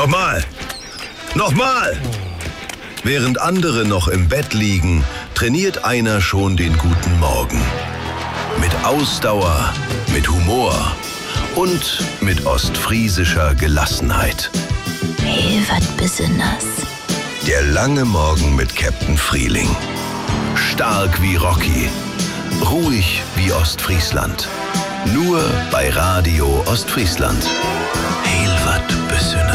Nochmal! Nochmal! Während andere noch im Bett liegen, trainiert einer schon den guten Morgen. Mit Ausdauer, mit Humor und mit ostfriesischer Gelassenheit. Hey, wat besonders. Der lange Morgen mit Captain Frieling. Stark wie Rocky, ruhig wie Ostfriesland. Nur bei Radio Ostfriesland. Hey, wat besonders.